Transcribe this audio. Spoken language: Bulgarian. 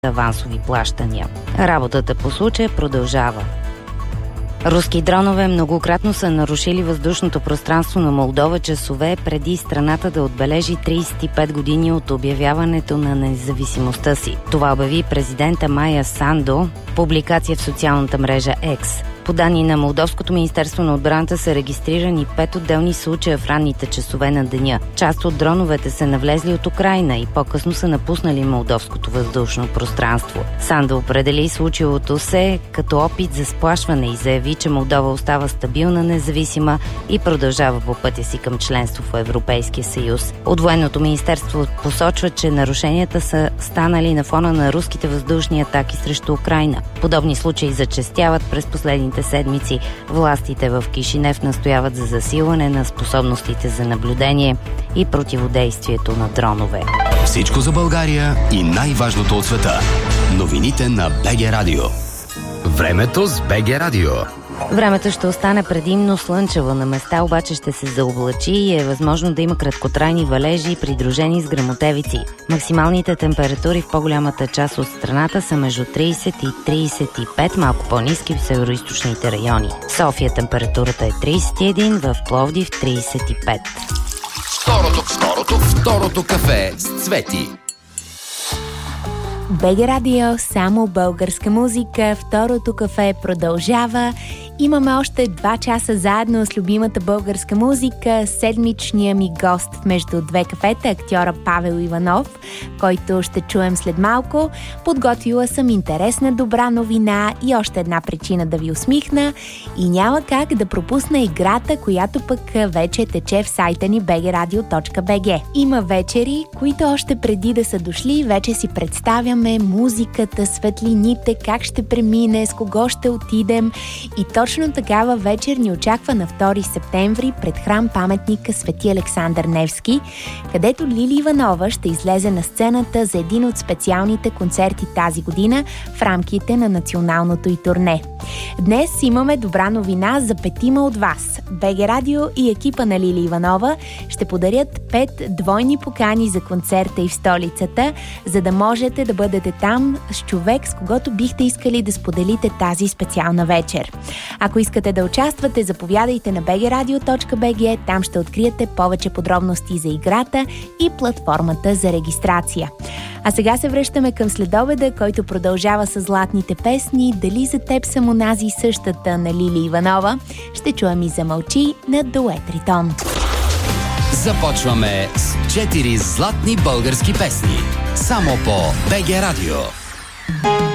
авансови плащания. Работата по случая продължава. Руски дронове многократно са нарушили въздушното пространство на Молдова часове преди страната да отбележи 35 години от обявяването на независимостта си. Това обяви президента Майя Сандо, публикация в социалната мрежа X. По данни на Молдовското министерство на отбраната са регистрирани 5 отделни случая в ранните часове на деня. Част от дроновете са навлезли от Украйна и по-късно са напуснали молдовското въздушно пространство. Сандо определи случилото се като опит за сплашване и заяви, че Молдова остава стабилна, независима и продължава по пътя си към членство в Европейския съюз. От военното министерство посочва, че нарушенията са станали на фона на руските въздушни атаки срещу Украйна. Подобни случаи зачестяват през последните седмици. Властите в Кишинев настояват за засилване на способностите за наблюдение и противодействието на дронове. Всичко за България и най-важното от света. Новините на БГ Радио. Времето с БГ Радио. Времето ще остане предимно слънчево, на места обаче ще се заоблачи и е възможно да има краткотрайни валежи, придружени с гръмотевици. Максималните температури в по-голямата част от страната са между 30 и 35, малко по-ниски в североизточните райони. В София температурата е 31, в Пловдив 35. Второто кафе с Цвети. БГ Радио, само българска музика. Второто кафе продължава. Имаме още 2 часа заедно с любимата българска музика. Седмичния ми гост между две кафета, актьора Павел Иванов, който ще чуем след малко. Подготвила съм интересна, добра новина и още една причина да ви усмихна. И няма как да пропусна играта, която пък вече тече в сайта ни bgradio.bg. Има вечери, които още преди да са дошли, вече си представяме музиката, светлините, как ще премине, с кого ще отидем. И точно такава вечер ни очаква на 2 септември пред храм паметника Свети Александър Невски, където Лили Иванова ще излезе на сцената за един от специалните концерти тази година в рамките на националното й турне. Днес имаме добра новина за 5 от вас. БГ Радио и екипа на Лили Иванова ще подарят 5 двойни покани за концерта и в столицата, за да можете да бъдете там с човек, с когото бихте искали да споделите тази специална вечер. Ако искате да участвате, заповядайте на bgradio.bg, там ще откриете повече подробности за играта и платформата за регистрация. А сега се връщаме към следобеда, който продължава с златните песни. Дали за теб съм онази същата на Лили Иванова? Ще чуем и Замълчи на дует Ритон. Започваме с 4 златни български песни. Само по БГ Радио.